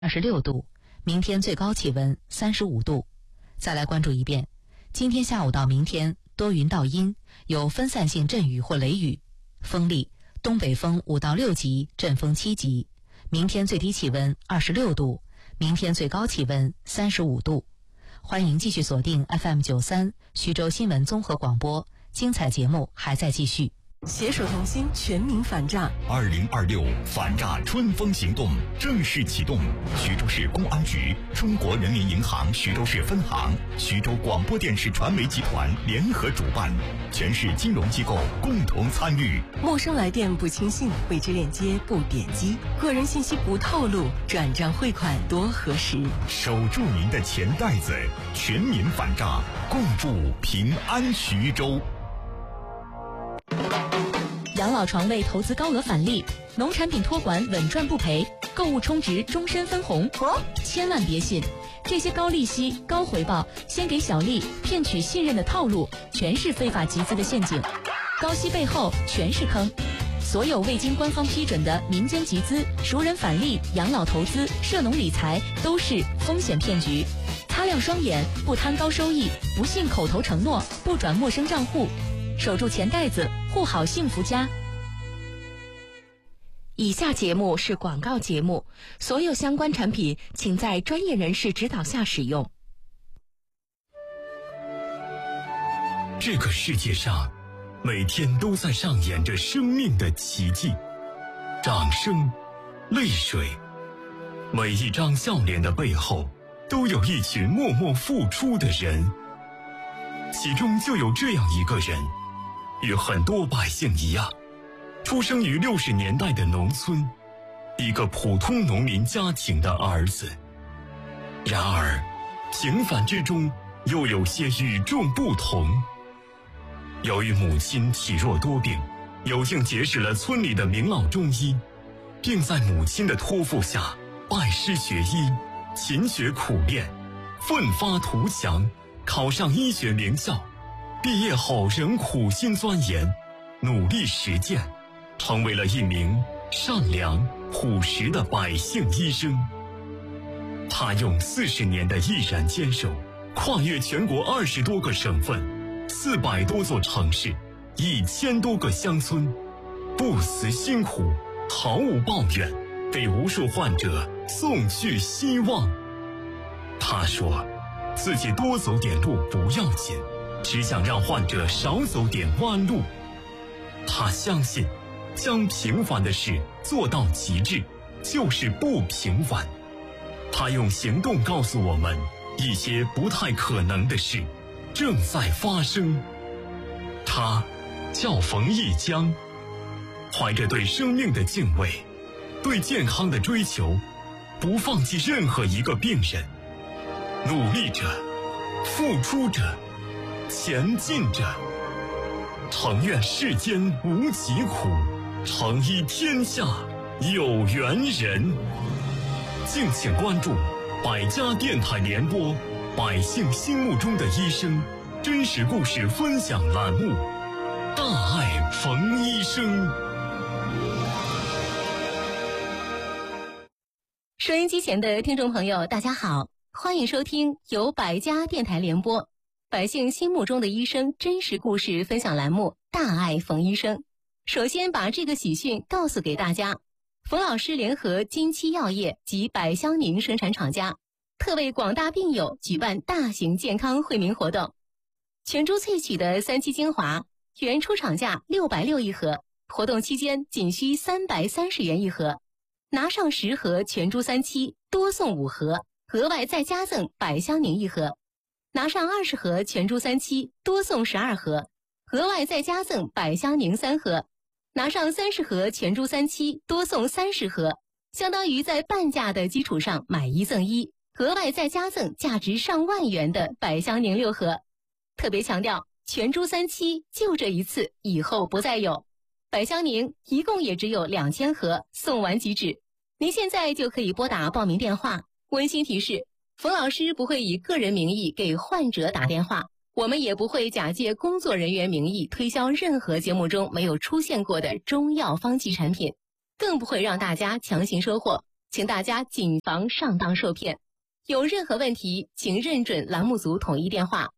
26度，明天最高气温35度。再来关注一遍，今天下午到明天多云到阴，有分散性阵雨或雷雨，风力东北风5到6级，阵风7级。明天最低气温26度，明天最高气温35度。欢迎继续锁定 FM93 徐州新闻综合广播，精彩节目还在继续。 携手同心，全民反诈。 2026反诈春风行动正式启动。徐州市公安局、中国人民银行徐州市分行、徐州广播电视传媒集团联合主办，全市金融机构共同参与。 陌生来电不轻信，未知链接不点击，个人信息不透露，转账汇款多核实。 守住您的钱袋子，全民反诈，共筑平安徐州。 养老床位投资高额返利，农产品托管稳赚不赔，购物充值终身分红。千万别信，这些高利息、高回报、先给小利骗取信任的套路，全是非法集资的陷阱。高息背后全是坑。所有未经官方批准的民间集资、熟人返利、养老投资、涉农理财都是风险骗局。擦亮双眼，不贪高收益，不信口头承诺，不转陌生账户。守住钱袋子，护好幸福家。以下节目是广告节目，所有相关产品请在专业人士指导下使用。 这个世界上，每天都在上演着生命的奇迹，掌声、泪水，每一张笑脸的背后，都有一群默默付出的人。其中就有这样一个人，与很多百姓一样，出生于60年代的农村，一个普通农民家庭的儿子。然而，平凡之中又有些与众不同。由于母亲体弱多病，有幸结识了村里的名老中医，并在母亲的托付下拜师学医，勤学苦练，奋发图强，考上医学名校。毕业后仍苦心钻研，努力实践，成为了一名善良朴实的百姓医生。他用40年的毅然坚守，跨越全国20多个省份，400多座城市，1000多个乡村，不辞辛苦，毫无抱怨，给无数患者送去希望。他说，自己多走点路不要紧，只想让患者少走点弯路。他相信，将平凡的事做到极致，就是不平凡。他用行动告诉我们，一些不太可能的事正在发生。他叫冯一江，怀着对生命的敬畏，对健康的追求，不放弃任何一个病人，努力着，付出着，前进着。诚愿世间无疾苦，诚医天下有缘人。敬请关注百家电台联播百姓心目中的医生真实故事分享栏目，大爱冯医生。 收音机前的听众朋友大家好，欢迎收听由百家电台联播百姓心目中的医生真实故事分享栏目，大爱冯医生。首先把这个喜讯告诉给大家，冯老师联合金七药业及百香宁生产厂家，特为广大病友举办大型健康惠民活动。全株萃取的3期精华，原出厂价660一盒，活动期间仅需330元一盒。拿上10盒全株3期，多送5盒，额外再加赠百香宁1盒。拿上20盒全株3期，多送12盒，额外再加赠百香宁3盒。拿上30盒全株3期，多送30盒，相当于在半价的基础上买1赠1，额外再加赠价值上万元的百香宁6盒。特别强调，全株3期就这一次，以后不再有。百香宁一共也只有2000盒，送完即止。您现在就可以拨打报名电话。温馨提示，冯老师不会以个人名义给患者打电话，我们也不会假借工作人员名义推销任何节目中没有出现过的中药方剂产品，更不会让大家强行收货。 请大家谨防上当受骗。有任何问题，请认准栏目组统一电话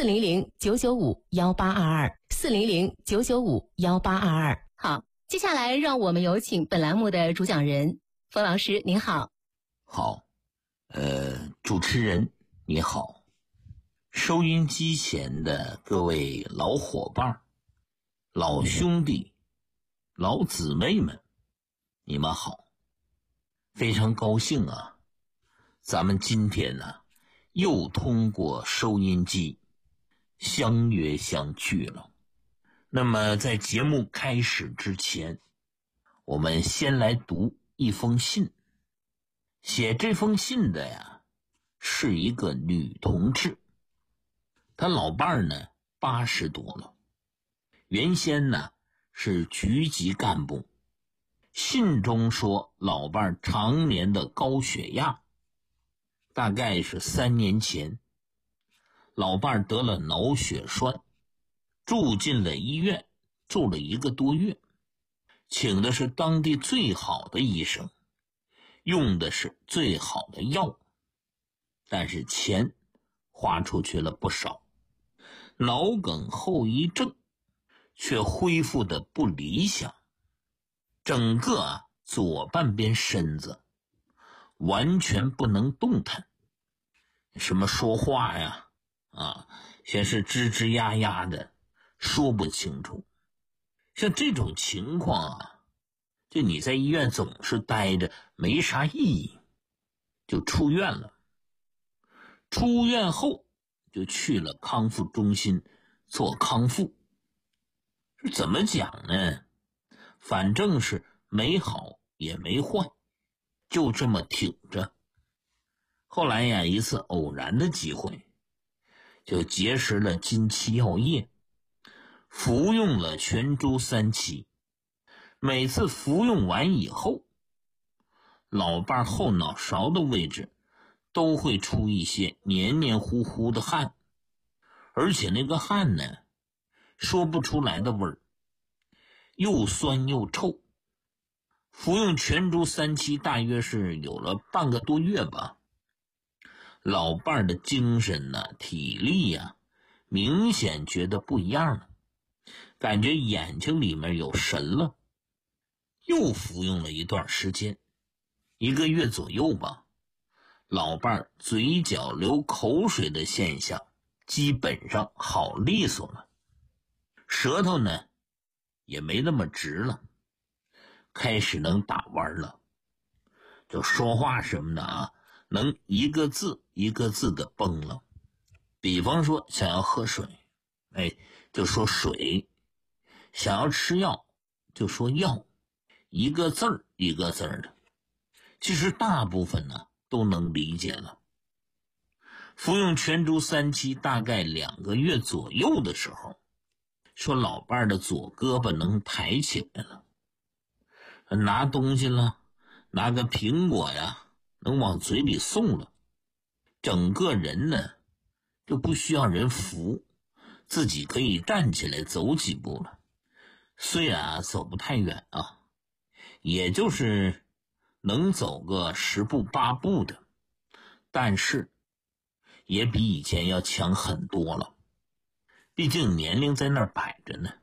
400-995-1822，400-995-1822。好，接下来让我们有请本栏目的主讲人冯老师，您好。 好，主持人你好，收音机前的各位老伙伴、老兄弟、老姊妹们，你们好，非常高兴啊！咱们今天呢，又通过收音机相约相聚了。那么在节目开始之前，我们先来读一封信。写这封信的呀，是一个女同志，她老伴儿呢80多了，原先呢是局级干部。信中说老伴儿常年的高血压，大概是3年前，老伴儿得了脑血栓，住进了医院，住了1个多月，请的是当地最好的医生，用的是最好的药，但是钱花出去了不少，脑梗后遗症却恢复的不理想，整个左半边身子完全不能动弹，什么说话呀先是吱吱呀呀的说不清楚。像这种情况就你在医院总是待着没啥意义，就出院了。出院后就去了康复中心做康复。是怎么讲呢？反正是没好也没坏，就这么挺着。后来呀，一次偶然的机会，就结识了金漆药业，服用了全珠3期。每次服用完以后，老伴后脑勺的位置都会出一些黏黏糊糊的汗，而且那个汗呢，说不出来的味儿，又酸又臭。服用全珠3期大约是有了半个多月吧，老伴的精神体力明显觉得不一样了，感觉眼睛里面有神了。又服用了一段时间，1个月左右吧，老伴嘴角流口水的现象基本上好利索了，舌头呢也没那么直了，开始能打弯了，就说话什么的能一个字一个字的崩了。比方说想要喝水，就说水；想要吃药，就说药，一个字儿一个字儿的。其实大部分都能理解了。服用全珠3期大概2个月左右的时候，说老伴的左胳膊能抬起来了，拿东西了，拿个苹果能往嘴里送了，整个人呢就不需要人扶，自己可以站起来走几步了。虽然走不太远也就是能走个10步8步的，但是也比以前要强很多了。毕竟年龄在那儿摆着呢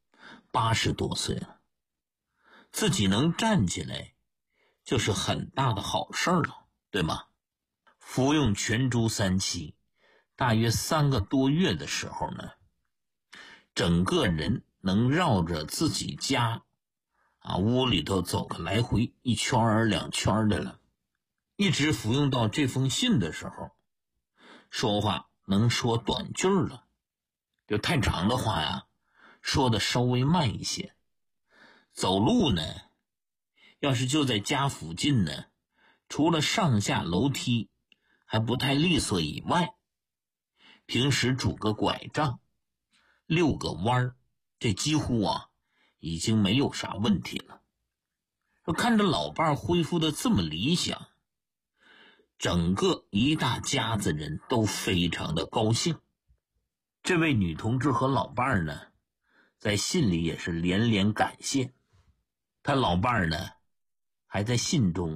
，80多岁了，自己能站起来就是很大的好事了，对吗？服用全珠3期大约3个多月的时候呢，整个人能绕着自己家屋里头走个来回1圈2圈的了。一直服用到这封信的时候，说话能说短句了，就太长的话说的稍微慢一些。走路呢，要是就在家附近呢，除了上下楼梯还不太利索以外，平时拄个拐杖遛个弯，这几乎已经没有啥问题了。看着老伴恢复的这么理想，整个一大家子人都非常的高兴。这位女同志和老伴呢，在信里也是连连感谢。他老伴呢，还在信中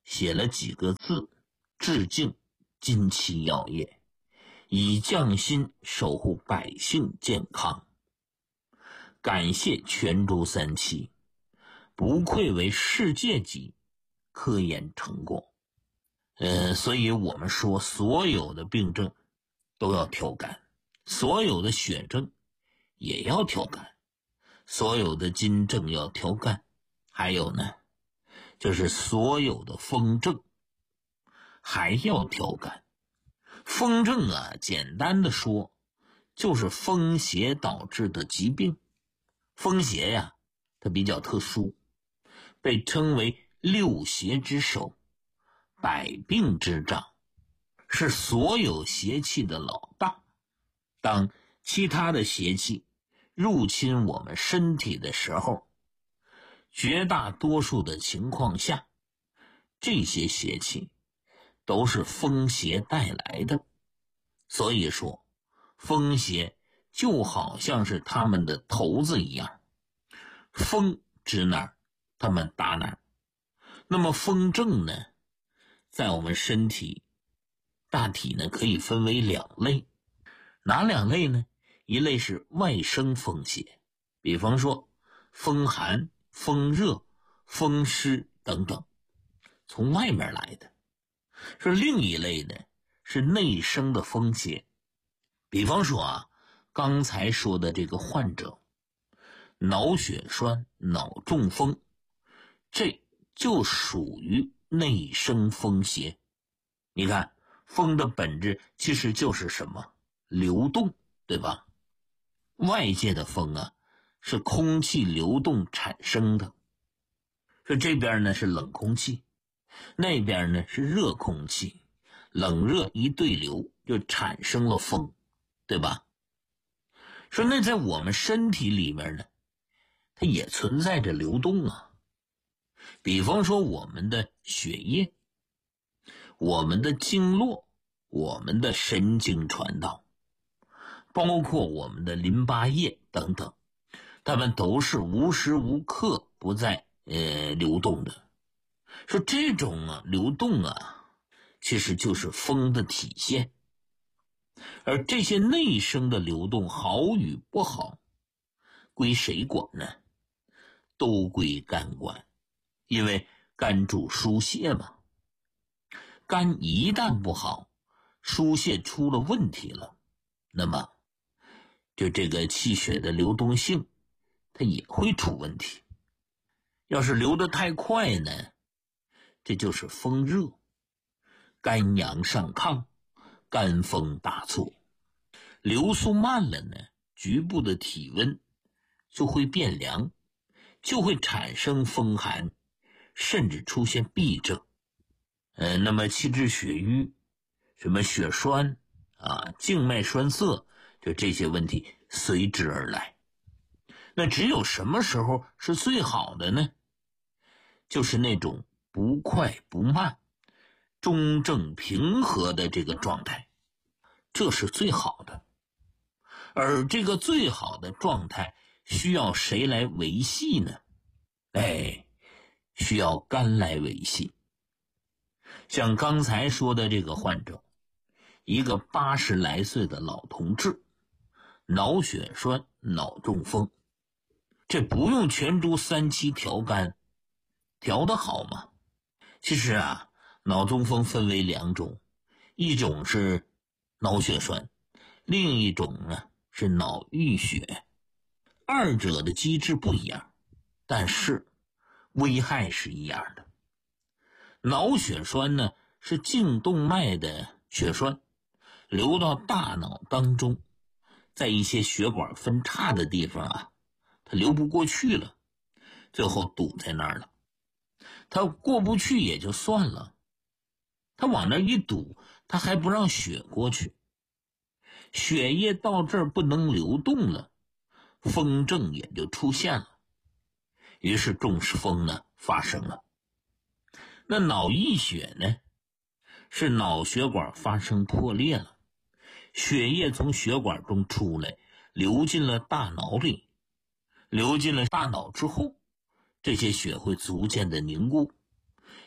写了几个字，致敬金漆药业，以匠心守护百姓健康。感谢全州三期，不愧为世界级科研成果。所以我们说，所有的病症都要调肝，所有的血症也要调肝，所有的金症要调肝，还有呢，就是所有的风症还要调肝。风症啊，简单的说，就是风邪导致的疾病。风邪呀，它比较特殊，被称为六邪之首，百病之长，是所有邪气的老大。当其他的邪气入侵我们身体的时候，绝大多数的情况下，这些邪气都是风邪带来的。所以说，风邪就好像是他们的头子一样，风指哪儿，他们打哪儿。那么风症呢，在我们身体大体呢可以分为两类。哪两类呢？一类是外生风邪，比方说风寒、风热、风湿等等，从外面来的。是另一类呢，是内生的风邪。比方说啊，刚才说的这个患者，脑血栓、脑中风，这就属于内生风邪。你看，风的本质其实就是什么？流动，对吧？外界的风啊，是空气流动产生的。说这边呢是冷空气，那边呢是热空气，冷热一对流就产生了风，对吧？说那在我们身体里面呢，它也存在着流动啊。比方说我们的血液、我们的经络、我们的神经传导，包括我们的淋巴液等等，它们都是无时无刻不在流动的。说这种流动啊，其实就是风的体现。而这些内生的流动好与不好，归谁管呢？都归肝管，因为肝主疏泄嘛。肝一旦不好，疏泄出了问题了，那么就这个气血的流动性它也会出问题。要是流得太快呢，这就是风热，肝阳上亢，肝风大作。流速慢了呢，局部的体温就会变凉，就会产生风寒，甚至出现痹症。那么气滞血瘀，什么血栓啊、静脉栓塞，就这些问题随之而来。那只有什么时候是最好的呢？就是那种不快不慢、中正平和的这个状态，这是最好的。而这个最好的状态需要谁来维系呢？需要肝来维系。像刚才说的这个患者，一个80来岁的老同志，脑血栓、脑中风，这不用全株3期调肝，调得好吗？其实啊，脑中风分为2种，一种是脑血栓，另一种呢是脑溢血。二者的机制不一样，但是危害是一样的。脑血栓呢是颈动脉的血栓流到大脑当中，在一些血管分叉的地方啊，它流不过去了，最后堵在那儿了。它过不去也就算了，它往那一堵，它还不让血过去，血液到这儿不能流动了，风症也就出现了。于是中风呢发生了。那脑溢血呢，是脑血管发生破裂了，血液从血管中出来，流进了大脑里。流进了大脑之后，这些血会逐渐的凝固，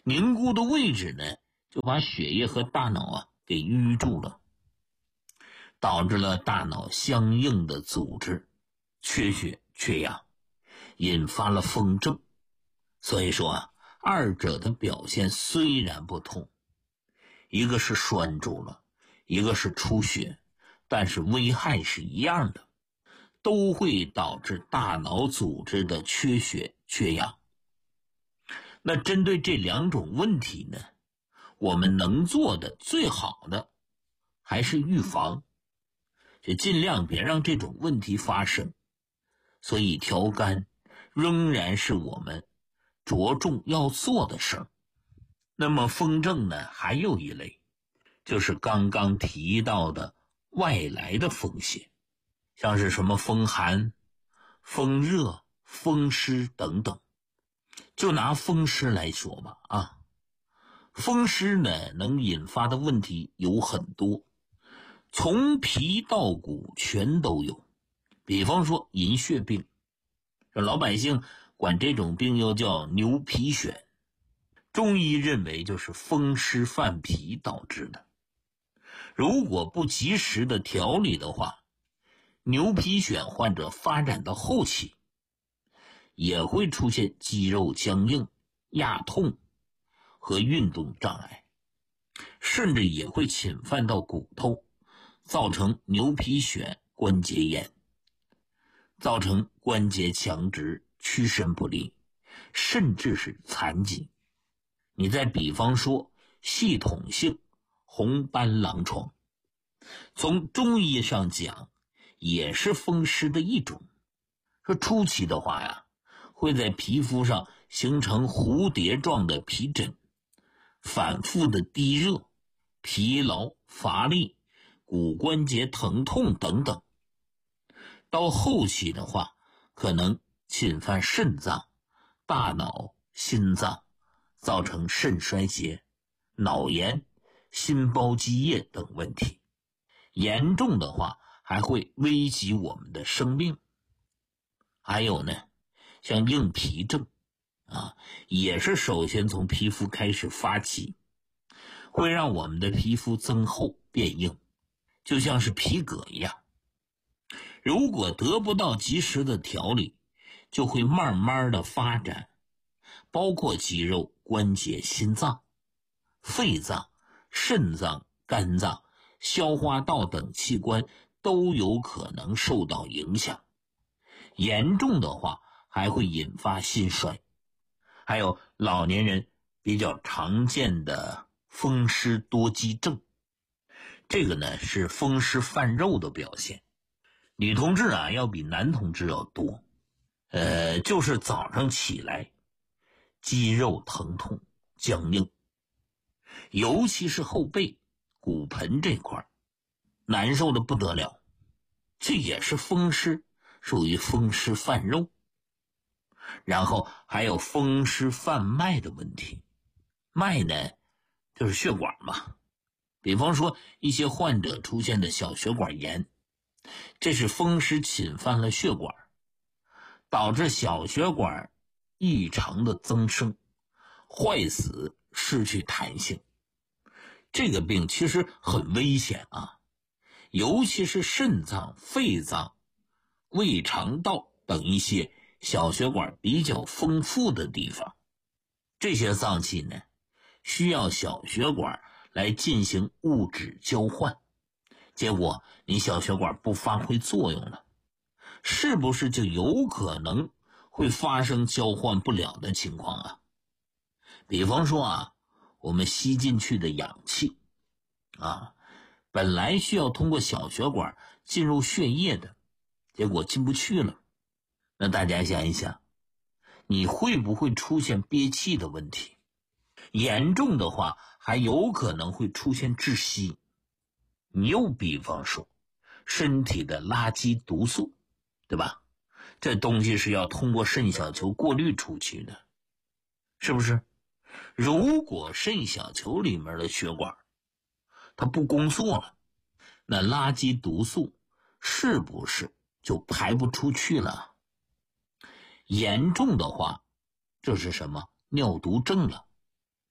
凝固的位置呢，就把血液和大脑给淤住了，导致了大脑相应的组织缺血缺氧，引发了风症。所以说二者的表现虽然不同，一个是拴住了，一个是出血，但是危害是一样的，都会导致大脑组织的缺血缺氧。那针对这两种问题呢，我们能做的最好的还是预防，就尽量别让这种问题发生。所以调肝仍然是我们着重要做的事儿。那么风症呢，还有一类，就是刚刚提到的外来的风邪，像是什么风寒、风热、风湿等等。就拿风湿来说吧风湿呢能引发的问题有很多，从皮到骨全都有。比方说银屑病，老百姓管这种病又叫牛皮癣，中医认为就是风湿犯脾导致的。如果不及时的调理的话，牛皮癣患者发展到后期也会出现肌肉僵硬、压痛和运动障碍，甚至也会侵犯到骨头，造成牛皮癣关节炎，造成关节强直、屈伸不利，甚至是残疾。你再比方说系统性红斑狼疮，从中医上讲也是风湿的一种。说初期的话会在皮肤上形成蝴蝶状的皮疹，反复的低热、疲劳、乏力、骨关节疼痛等等。到后期的话，可能侵犯肾脏、大脑、心脏，造成肾衰竭、脑炎、心包积液等问题。严重的话还会危及我们的生命。还有呢，像硬皮症也是首先从皮肤开始发起，会让我们的皮肤增厚变硬，就像是皮革一样。如果得不到及时的调理，就会慢慢的发展，包括肌肉、关节、心脏、肺脏、肾脏、肝脏、消化道等器官都有可能受到影响。严重的话还会引发心衰。还有老年人比较常见的风湿多肌症，这个呢是风湿泛肉的表现。女同志要比男同志要多，就是早上起来肌肉疼痛僵硬，尤其是后背骨盆这块难受的不得了，这也是风湿，属于风湿泛肉。然后还有风湿泛脉的问题，脉呢就是血管嘛，比方说一些患者出现的小血管炎，这是风湿侵犯了血管，导致小血管异常的增生、坏死、失去弹性。这个病其实很危险尤其是肾脏、肺脏、胃肠道等一些小血管比较丰富的地方，这些脏器呢需要小血管来进行物质交换，结果你小血管不发挥作用了，是不是就有可能会发生交换不了的情况比方说我们吸进去的氧气本来需要通过小血管进入血液的，结果进不去了。那大家想一想，你会不会出现憋气的问题？严重的话还有可能会出现窒息。你又比方说身体的垃圾毒素，对吧？这东西是要通过肾小球过滤出去的，是不是？如果肾小球里面的血管它不工作了，那垃圾毒素是不是就排不出去了？严重的话，这是什么？尿毒症了。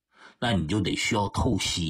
那你就得需要透析。